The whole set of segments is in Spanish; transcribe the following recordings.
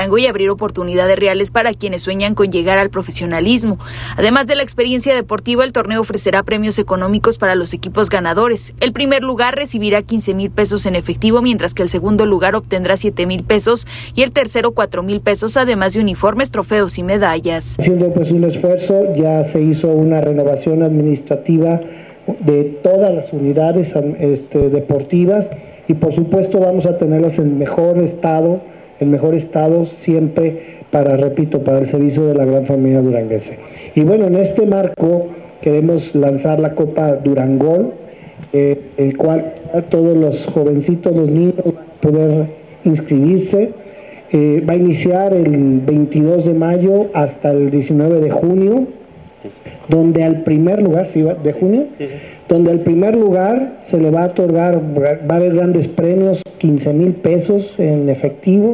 y abrir oportunidades reales para quienes sueñan con llegar al profesionalismo. Además de la experiencia deportiva, el torneo ofrecerá premios económicos para los equipos ganadores. El primer lugar recibirá 15,000 pesos en efectivo, mientras que el segundo lugar obtendrá 7,000 pesos y el tercero 4,000 pesos, además de uniformes, trofeos y medallas. Haciendo pues un esfuerzo, ya se hizo una renovación administrativa de todas las unidades deportivas y por supuesto vamos a tenerlas en mejor estado siempre para el servicio de la gran familia duranguense. Y bueno, en este marco queremos lanzar la Copa Durangol, el cual todos los jovencitos, los niños van a poder inscribirse. Va a iniciar el 22 de mayo hasta el 19 de junio, donde al primer lugar, donde al primer lugar se le va a otorgar, va a haber grandes premios, 15,000 pesos en efectivo,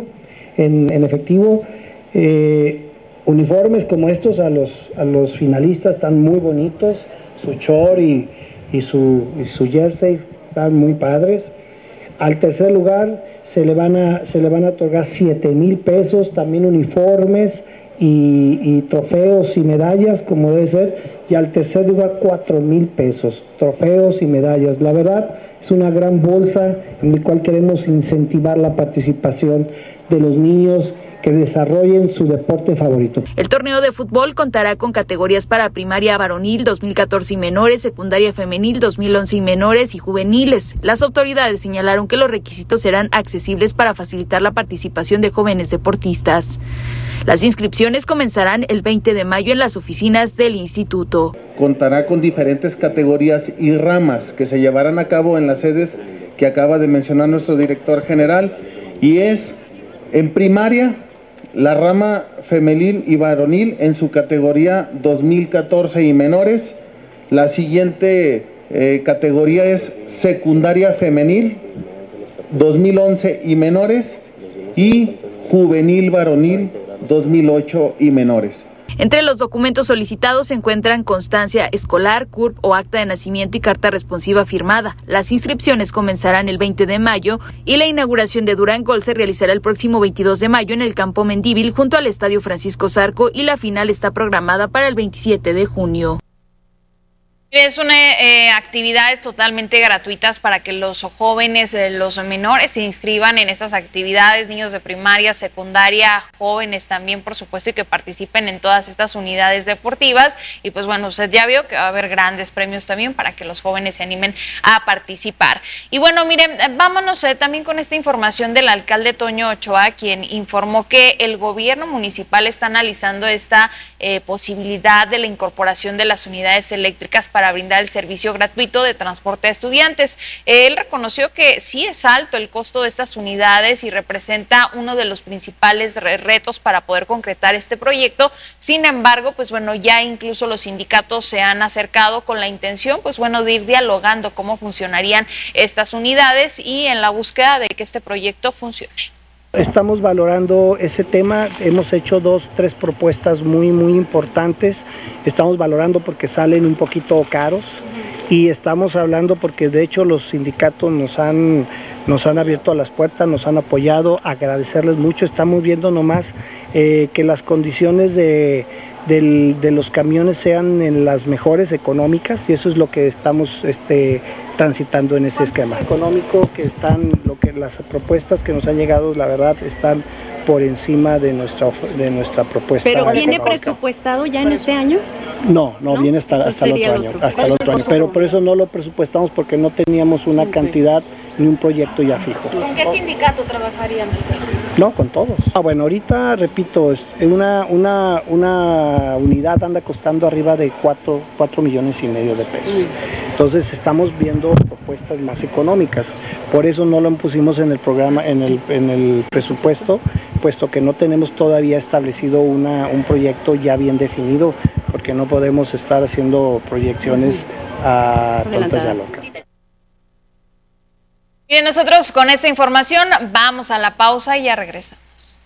uniformes como estos a los finalistas están muy bonitos, su short y su jersey están muy padres. Al tercer lugar se le van a otorgar 7,000 pesos, también uniformes y trofeos y medallas como debe ser, y al tercer lugar 4,000 pesos, trofeos y medallas. La verdad es una gran bolsa en la cual queremos incentivar la participación de los niños que desarrollen su deporte favorito. El torneo de fútbol contará con categorías para primaria varonil 2014 y menores, secundaria femenil 2011 y menores y juveniles. Las autoridades señalaron que los requisitos serán accesibles para facilitar la participación de jóvenes deportistas. Las inscripciones comenzarán el 20 de mayo en las oficinas del instituto. Contará con diferentes categorías y ramas que se llevarán a cabo en las sedes que acaba de mencionar nuestro director general, y es en primaria la rama femenil y varonil en su categoría 2014 y menores. La siguiente categoría es secundaria femenil 2011 y menores y juvenil varonil 2008 y menores. Entre los documentos solicitados se encuentran constancia escolar, CURP o acta de nacimiento y carta responsiva firmada. Las inscripciones comenzarán el 20 de mayo y la inauguración de Durangol se realizará el próximo 22 de mayo en el Campo Mendíbil junto al Estadio Francisco Zarco, y la final está programada para el 27 de junio. Es una actividades totalmente gratuitas para que los jóvenes, los menores se inscriban en estas actividades, niños de primaria, secundaria, jóvenes también, por supuesto, y que participen en todas estas unidades deportivas. Y pues bueno, usted ya vio que va a haber grandes premios también para que los jóvenes se animen a participar. Y bueno, miren, vámonos también con esta información del alcalde Toño Ochoa, quien informó que el gobierno municipal está analizando esta posibilidad de la incorporación de las unidades eléctricas para brindar el servicio gratuito de transporte a estudiantes. Él reconoció que sí es alto el costo de estas unidades y representa uno de los principales retos para poder concretar este proyecto. Sin embargo, pues bueno, ya incluso los sindicatos se han acercado con la intención, pues bueno, de ir dialogando cómo funcionarían estas unidades y en la búsqueda de que este proyecto funcione. Estamos valorando ese tema, hemos hecho 2-3 propuestas muy importantes, estamos valorando porque salen un poquito caros y estamos hablando porque de hecho los sindicatos nos han abierto las puertas, nos han apoyado, agradecerles mucho. Estamos viendo nomás que las condiciones de los camiones sean en las mejores económicas, y eso es lo que estamos transitando en ese esquema económico, que las propuestas que nos han llegado, la verdad, están por encima de nuestra propuesta. ¿Pero viene presupuestado ya en este año? No, viene hasta el otro año, pero por eso no lo presupuestamos, porque no teníamos una cantidad ni un proyecto ya fijo. ¿Con qué sindicato trabajarían? No, con todos. Bueno, ahorita, repito, una unidad anda costando arriba de 4,5 millones de pesos. Entonces estamos viendo propuestas más económicas. Por eso no lo pusimos en el programa, en el presupuesto, puesto que no tenemos todavía establecido un proyecto ya bien definido, porque no podemos estar haciendo proyecciones a tontas y a locas. Bien, nosotros con esta información vamos a la pausa y ya regresamos.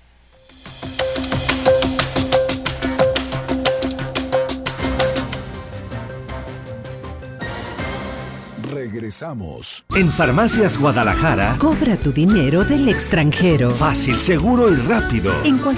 Regresamos. En Farmacias Guadalajara, cobra tu dinero del extranjero. Fácil, seguro y rápido. En cualquier